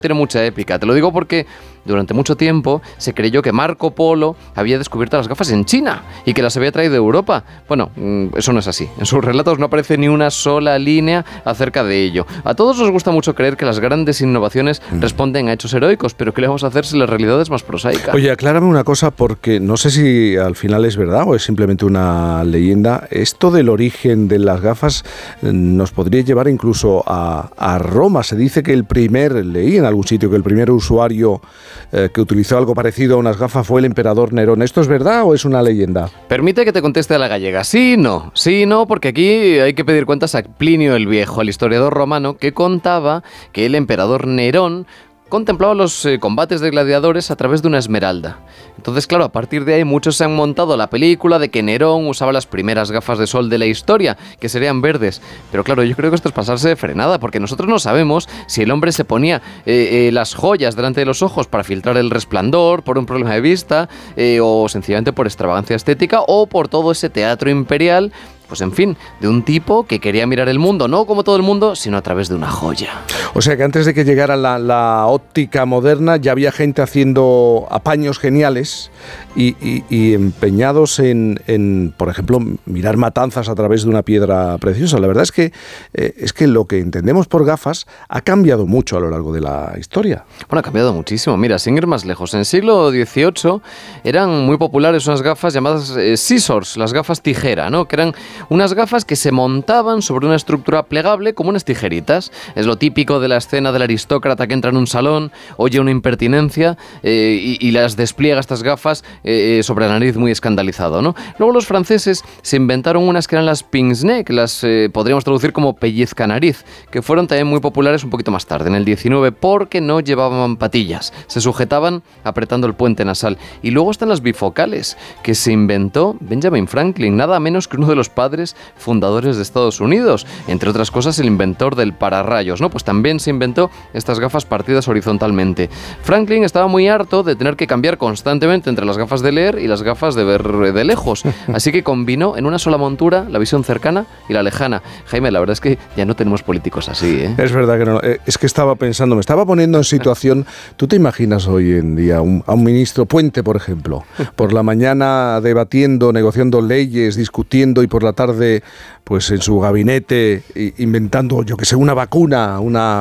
Tiene mucha épica. Te lo digo porque durante mucho tiempo se creyó que Marco Polo había descubierto las gafas en China y que las había traído de Europa. Bueno, eso no es así. En sus relatos no aparece ni una sola línea acerca de ello. A todos nos gusta mucho creer que las grandes innovaciones responden a hechos heroicos, pero ¿qué le vamos a hacer si la realidad es más prosaica? Oye, aclárame una cosa, porque no sé si al final es verdad o es simplemente una leyenda. Esto del origen de las gafas nos podría llevar incluso a Roma. Se dice que leí en algún sitio que el primer usuario que utilizó algo parecido a unas gafas fue el emperador Nerón. ¿Esto es verdad o es una leyenda? Permite que te conteste a la gallega. Sí, no, porque aquí hay que pedir cuentas a Plinio el Viejo, el historiador romano, que contaba que el emperador Nerón contemplaba los combates de gladiadores a través de una esmeralda. Entonces, claro, a partir de ahí muchos se han montado la película de que Nerón usaba las primeras gafas de sol de la historia, que serían verdes. Pero claro, yo creo que esto es pasarse de frenada, porque nosotros no sabemos si el hombre se ponía las joyas delante de los ojos para filtrar el resplandor, por un problema de vista, o sencillamente por extravagancia estética, o por todo ese teatro imperial. Pues en fin, de un tipo que quería mirar el mundo, no como todo el mundo, sino a través de una joya. O sea que antes de que llegara la óptica moderna ya había gente haciendo apaños geniales y empeñados en, por ejemplo, mirar matanzas a través de una piedra preciosa. La verdad es que lo que entendemos por gafas ha cambiado mucho a lo largo de la historia. Bueno, ha cambiado muchísimo. Mira, sin ir más lejos, en el siglo XVIII eran muy populares unas gafas llamadas scissors, las gafas tijera, ¿no? Que eran unas gafas que se montaban sobre una estructura plegable como unas tijeritas. Es lo típico de la escena del aristócrata que entra en un salón, oye una impertinencia y las despliega estas gafas sobre la nariz muy escandalizado, ¿no? Luego los franceses se inventaron unas que eran las pince-nez, las podríamos traducir como pellizca nariz, que fueron también muy populares un poquito más tarde, en el 19, porque no llevaban patillas, se sujetaban apretando el puente nasal. Y luego están las bifocales, que se inventó Benjamin Franklin, nada menos que uno de los padres fundadores de Estados Unidos, entre otras cosas el inventor del pararrayos, ¿no? Pues también se inventó estas gafas partidas horizontalmente. Franklin estaba muy harto de tener que cambiar constantemente entre las gafas de leer y las gafas de ver de lejos, así que combinó en una sola montura la visión cercana y la lejana. Jaime, la verdad es que ya no tenemos políticos así, ¿eh? Es verdad que no, es que estaba pensando, me estaba poniendo en situación, ¿tú te imaginas hoy en día a un ministro Puente, por ejemplo, por la mañana debatiendo, negociando leyes, discutiendo y por la tarde pues en su gabinete inventando, yo que sé, una vacuna,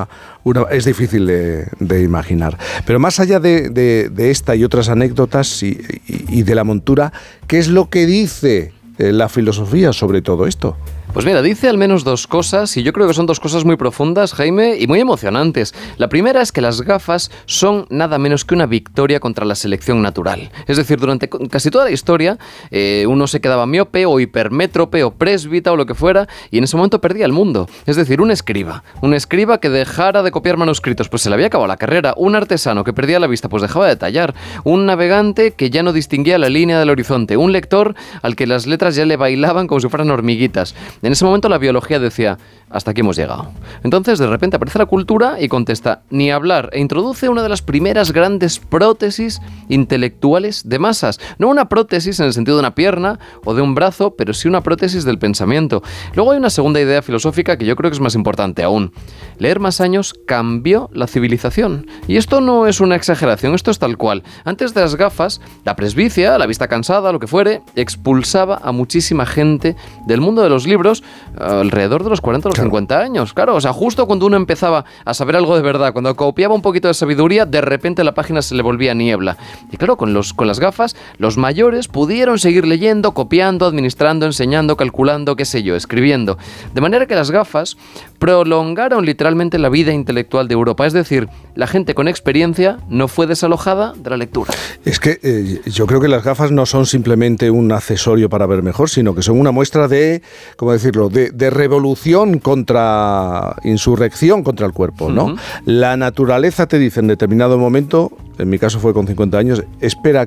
es difícil de imaginar. Pero más allá de esta y otras anécdotas y de la montura, ¿qué es lo que dice la filosofía sobre todo esto? Pues mira, dice al menos dos cosas, y yo creo que son dos cosas muy profundas, Jaime, y muy emocionantes. La primera es que las gafas son nada menos que una victoria contra la selección natural. Es decir, durante casi toda la historia, uno se quedaba miope o hipermétrope o présbita o lo que fuera, y en ese momento perdía el mundo. Es decir, un escriba que dejara de copiar manuscritos, pues se le había acabado la carrera. Un artesano que perdía la vista, pues dejaba de tallar. Un navegante que ya no distinguía la línea del horizonte. Un lector al que las letras ya le bailaban como si fueran hormiguitas. En ese momento la biología decía, hasta aquí hemos llegado. Entonces de repente aparece la cultura y contesta, ni hablar, e introduce una de las primeras grandes prótesis intelectuales de masas. No una prótesis en el sentido de una pierna o de un brazo, pero sí una prótesis del pensamiento. Luego hay una segunda idea filosófica que yo creo que es más importante aún. Leer más años cambió la civilización. Y esto no es una exageración, esto es tal cual. Antes de las gafas, la presbicia, la vista cansada, lo que fuere, expulsaba a muchísima gente del mundo de los libros alrededor de los 40 o los 50 años. Claro, o sea, justo cuando uno empezaba a saber algo de verdad, cuando copiaba un poquito de sabiduría, de repente la página se le volvía niebla. Y claro, con las gafas, los mayores pudieron seguir leyendo, copiando, administrando, enseñando, calculando, qué sé yo, escribiendo. De manera que las gafas prolongaron literalmente la vida intelectual de Europa. Es decir, la gente con experiencia no fue desalojada de la lectura. Es que yo creo que las gafas no son simplemente un accesorio para ver mejor, sino que son una muestra de, ¿cómo decirlo?, de revolución contra insurrección contra el cuerpo, ¿no? Uh-huh. La naturaleza te dice en determinado momento, en mi caso fue con 50 años, espera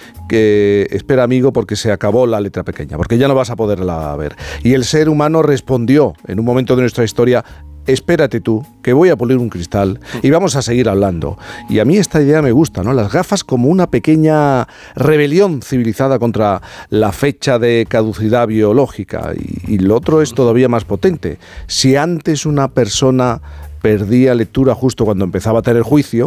amigo, porque se acabó la letra pequeña, porque ya no vas a poderla ver. Y el ser humano respondió en un momento de nuestra historia, espérate tú, que voy a pulir un cristal y vamos a seguir hablando. Y a mí esta idea me gusta, ¿no? Las gafas como una pequeña rebelión civilizada contra la fecha de caducidad biológica. Y lo otro es todavía más potente. Si antes una persona perdía lectura justo cuando empezaba a tener juicio,